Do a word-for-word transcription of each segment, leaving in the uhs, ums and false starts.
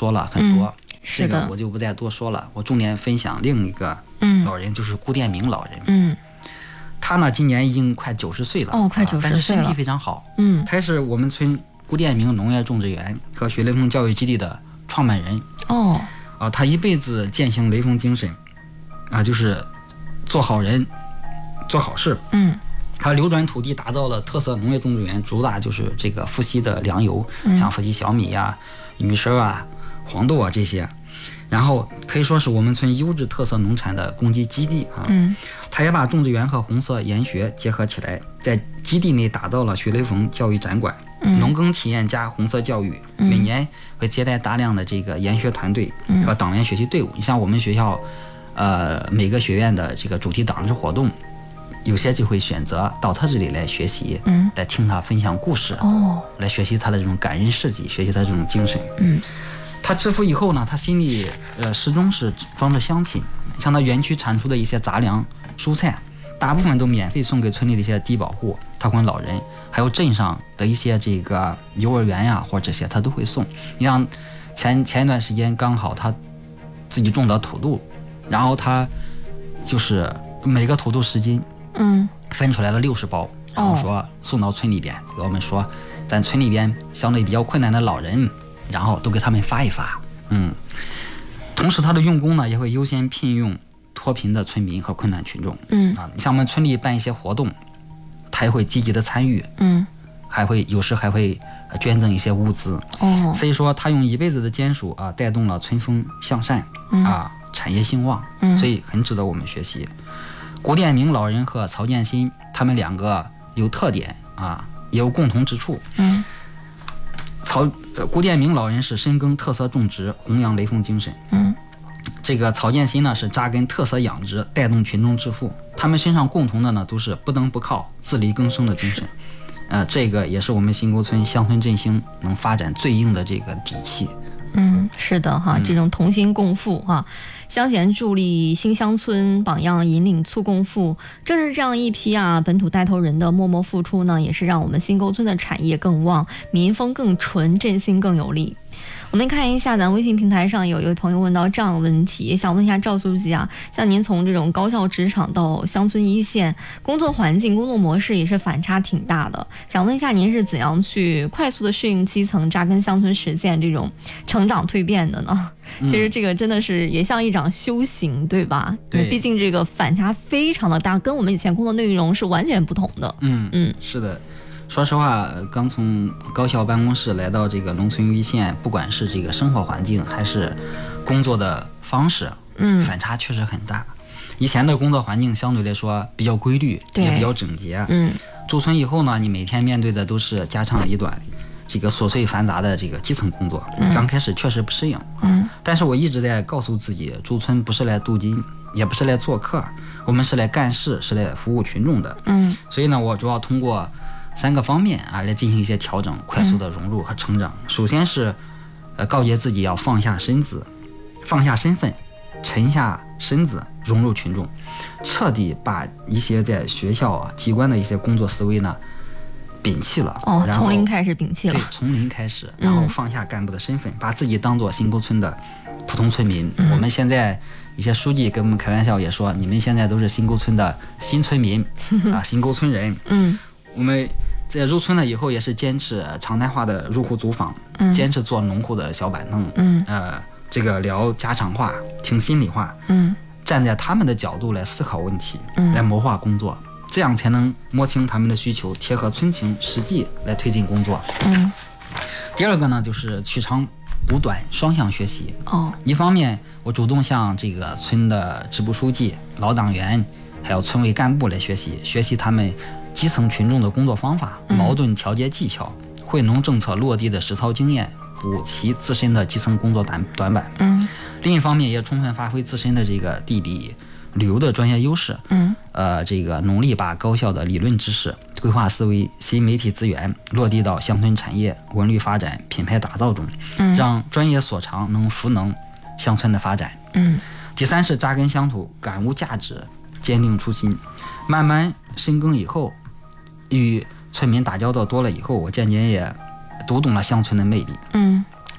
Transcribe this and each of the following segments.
说了很多， 嗯、 这个我就不再多说了。我重点分享另一个老人， 嗯、 就是顾殿明老人。 嗯， 他呢今年已经快九十岁了， 哦，快九十岁了， 但是身体非常好。 嗯， 他是我们村顾殿明农业种植园和学雷锋教育基地的创办人。 哦， 啊，他一辈子践行雷锋精神，啊，就是做好人，做好事。 嗯。 他流转土地，打造了特色农业种植园，主打就是这个富硒的粮油， 嗯、 像富硒小米呀、玉米丝啊、黄豆啊这些，然后可以说是我们村优质特色农产的供给基地啊。 嗯， 他也把种植园和红色研学结合起来，在基地内打造了徐雷锋教育展馆、 嗯、 农耕体验加红色教育， 嗯、 每年会接待大量的这个研学团队和党员学习队伍。你、嗯、像我们学校，呃，每个学院的这个主题党日活动。有些就会选择到他这里来学习， 嗯， 来听他分享故事， 哦， 来学习他的这种感人事迹，学习他这种精神。 嗯， 他致富以后呢，他心里呃始终是装着乡亲，像他园区产出的一些杂粮、蔬菜，大部分都免费送给村里的一些低保户、特困老人，还有镇上的一些这个幼儿园呀或者这些，他都会送。你像前前一段时间刚好他自己种的土豆，然后他就是每个土豆十斤。 嗯， 分出来了六十包，然后说送到村里边，给我们说，咱村里边相对比较困难的老人，然后都给他们发一发。嗯，同时他的用工呢，也会优先聘用脱贫的村民和困难群众。 嗯啊，像我们村里办一些活动，他也会积极的参与。 嗯， 还会有时还会捐赠一些物资。 哦， 所以说他用一辈子的坚守啊，带动了村风向善、 嗯、 啊，产业兴旺。 嗯， 所以很值得我们学习。顾殿明老人和曹建新，他们两个有特点啊，也有共同之处。 嗯， 曹呃顾殿明老人是深耕特色种植，弘扬雷锋精神。 嗯， 这个曹建新呢是扎根特色养殖，带动群众致富。他们身上共同的呢都是不登不靠、自力更生的精神。呃，这个也是我们新沟村乡村振兴能发展最硬的这个底气。 嗯，是的哈，这种同心共富哈，乡贤助力新乡村，榜样引领促共富，正是这样一批啊本土带头人的默默付出呢，也是让我们新沟村的产业更旺，民风更纯，振兴更有力。我们看一下咱微信平台上有一位朋友问到这样的问题，想问一下赵书记啊，像您从这种高校职场到乡村一线，工作环境、工作模式也是反差挺大的，想问一下您是怎样去快速的适应基层，扎根乡村，实现这种成长蜕变的呢？ 嗯、 其实这个真的是也像一场修行，对吧？ 对， 毕竟这个反差非常的大，跟我们以前工作内容是完全不同的。 嗯嗯， 是的。说实话，刚从高校办公室来到这个农村一线，不管是这个生活环境还是工作的方式， 嗯， 反差确实很大。以前的工作环境相对来说比较规律，也比较整洁。 嗯， 驻村以后呢，你每天面对的都是家长里短、这个琐碎繁杂的这个基层工作， 嗯、 刚开始确实不适应。 嗯， 但是我一直在告诉自己，驻村不是来镀金，也不是来做客，我们是来干事，是来服务群众的。 嗯， 所以呢，我主要通过三个方面啊来进行一些调整，快速的融入和成长。嗯、首先是，呃，告诫自己要放下身子，放下身份，沉下身子，融入群众，彻底把一些在学校啊机关的一些工作思维呢摒弃了。 哦，从零开始摒弃了。 对，从零开始，然后放下干部的身份，嗯、把自己当做新沟村的普通村民。嗯、我们现在一些书记跟我们开玩笑也说，你们现在都是新沟村的新村民啊，新沟村人。 嗯。 我们在入村了以后，也是坚持常态化的入户走访， 嗯、 坚持坐农户的小板凳， 嗯， 呃，这个聊家常话，听心里话， 嗯， 站在他们的角度来思考问题， 嗯， 来谋划工作，这样才能摸清他们的需求，贴合村情实际来推进工作。 嗯， 第二个呢，就是取长补短，双向学习。 哦， 一方面我主动向这个村的支部书记、老党员，还有村委干部来学习，学习他们基层群众的工作方法、矛盾调节技巧、惠农政策落地的实操经验，补齐自身的基层工作短短板。 嗯， 另一方面也充分发挥自身的这个地理旅游的专业优势。 嗯， 呃，这个努力把高效的理论知识、规划思维、新媒体资源落地到乡村产业、文旅发展、品牌打造中， 嗯，让专业所长能赋能乡村的发展。 嗯， 第三是扎根乡土，感悟价值，坚定初心，慢慢深耕以后，与村民打交道多了以后，我渐渐也读懂了乡村的魅力。 嗯，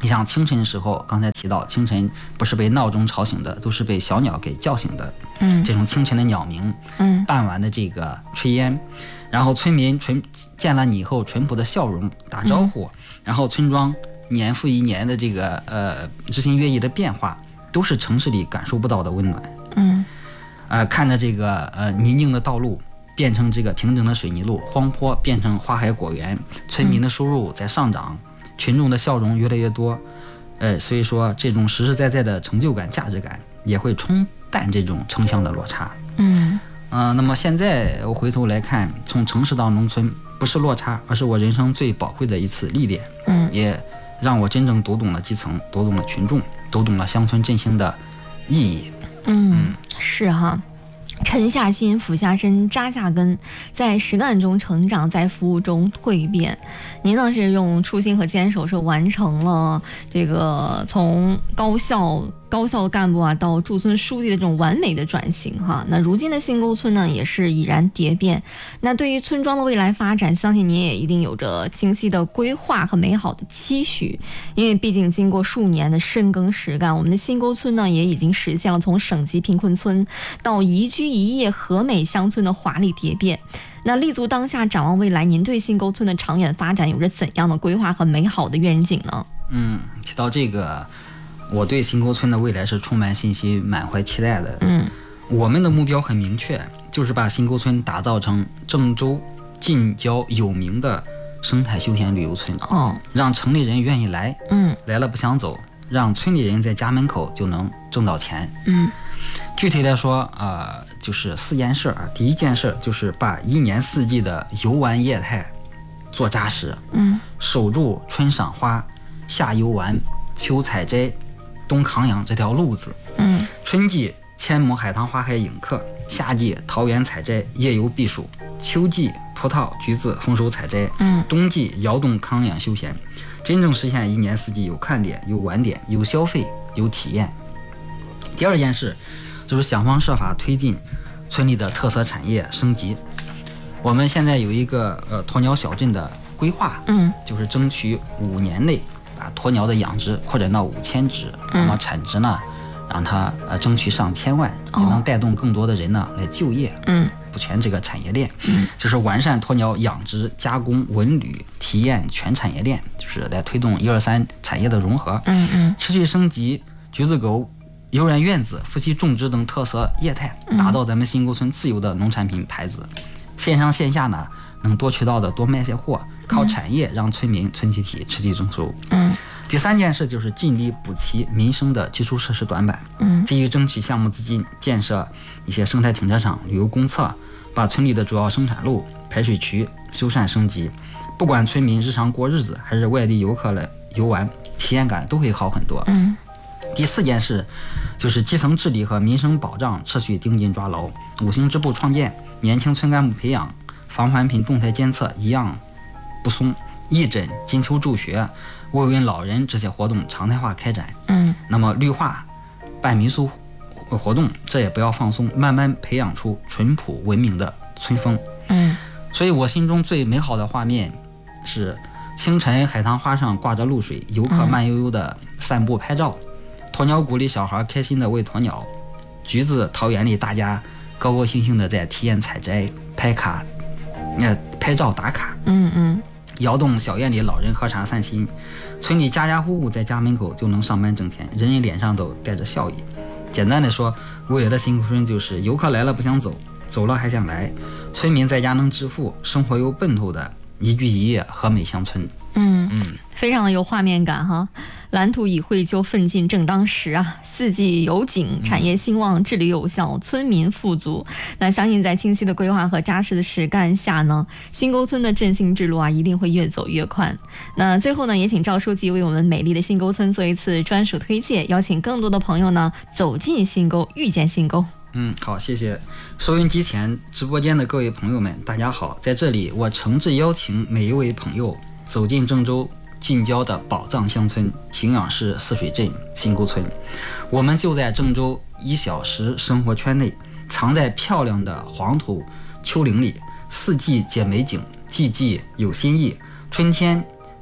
你像清晨的时候，刚才提到清晨不是被闹钟吵醒的，都是被小鸟给叫醒的。 嗯， 这种清晨的鸟鸣， 嗯， 傍晚的这个炊烟，然后村民淳见了你以后淳朴的笑容打招呼，嗯、然后村庄年复一年的这个呃日新月异的变化，都是城市里感受不到的温暖。 嗯， 呃，看着这个呃泥泞的道路变成这个平整的水泥路，荒坡变成花海果园，村民的收入在上涨。嗯，群众的笑容越来越多，呃，所以说这种实实在在的成就感、价值感也会冲淡这种城乡的落差。 嗯， 呃，那么现在我回头来看，从城市到农村不是落差，而是我人生最宝贵的一次历练。 嗯， 也让我真正读懂了基层，读懂了群众，读懂了乡村振兴的意义。 嗯，嗯是哈。沉下心，俯下身，扎下根，在实干中成长，在服务中蜕变。您呢是用初心和坚守是完成了这个从高校高校干部啊到驻村书记的这种完美的转型哈。那如今的新沟村呢也是已然蝶变。那对于村庄的未来发展，相信您也一定有着清晰的规划和美好的期许。因为毕竟经过数年的深耕实干，我们的新沟村呢也已经实现了从省级贫困村到宜居宜业和美乡村的华丽蝶变。那立足当下，展望未来，您对新沟村的长远发展有着怎样的规划和美好的愿景呢？ 嗯，提到这个，我对新沟村的未来是充满信心、满怀期待的。 嗯， 我们的目标很明确，就是把新沟村打造成郑州近郊有名的生态休闲旅游村。 哦， 让城里人愿意来， 嗯， 来了不想走，让村里人在家门口就能挣到钱。 嗯， 具体来说，呃。就是四件事啊，第一件事就是把一年四季的游玩业态做扎实， 嗯， 守住春赏花、夏游玩、秋采摘、冬扛养这条路子， 嗯， 春季千亩海棠花海迎客，夏季桃园采摘、夜游避暑，秋季葡萄、橘子丰收采摘， 嗯， 冬季窑洞康养休闲，真正实现一年四季有看点、有玩点、有消费、有体验。第二件事就是想方设法推进村里的特色产业升级。我们现在有一个呃鸵鸟小镇的规划， 嗯， 就是争取五年内把鸵鸟的养殖扩展到五千只，那么产值呢，让它呃争取上千万，也能带动更多的人呢来就业， 嗯， 补全这个产业链，嗯，就是完善鸵鸟养殖、加工、文旅、体验全产业链，就是来推动一二三产业的融合， 嗯嗯， 持续升级橘子狗、悠然院子、夫妻种植等特色业态，打造咱们新沟村自有的农产品牌子。线上线下呢，能多渠道的多卖些货，靠产业让村民村集体持续增收。 嗯， 第三件事就是尽力补齐民生的基础设施短板。 嗯， 基于争取项目资金，建设一些生态停车场、旅游公厕，把村里的主要生产路、排水渠修缮升级。不管村民日常过日子，还是外地游客来游玩，体验感都会好很多。 嗯。 第四件事就是基层治理和民生保障持续盯紧抓牢，五星支部创建，年轻村干部培养，防范品动态监测一样不松，义诊、金秋助学、慰问老人这些活动常态化开展。 嗯， 那么绿化、办民俗活动，这也不要放松，慢慢培养出淳朴文明的村风。 嗯， 所以我心中最美好的画面是清晨海棠花上挂着露水，游客慢悠悠的散步拍照。鸵鸟谷里小孩开心的喂鸵鸟，橘子桃园里大家高高兴兴的在体验采摘、拍卡、呃拍照打卡。 嗯嗯， 窑洞小院里老人喝茶散心，村里家家户户在家门口就能上班挣钱，人人脸上都带着笑意。简单的说，未来的新沟村就是游客来了不想走，走了还想来，村民在家能致富，生活有奔头的宜居宜业和美乡村。 嗯嗯， 非常的有画面感哈。蓝图已绘就奋进正当时啊，四季有景，产业兴旺，治理有效，村民富足。那相信在清晰的规划和扎实的实干下呢，新沟村的振兴之路啊，一定会越走越宽。那最后呢，也请赵书记为我们美丽的新沟村做一次专属推介，邀请更多的朋友呢走进新沟，遇见新沟。 嗯，好，谢谢收音机前直播间的各位朋友们，大家好，在这里我诚挚邀请每一位朋友走进郑州近郊的宝藏乡村荥阳市泗水镇新沟村。我们就在郑州一小时生活圈内，藏在漂亮的黄土丘陵里，四季皆美景，季季有新意。春天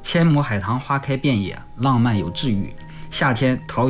千亩海棠花开遍野，浪漫有治愈。夏天桃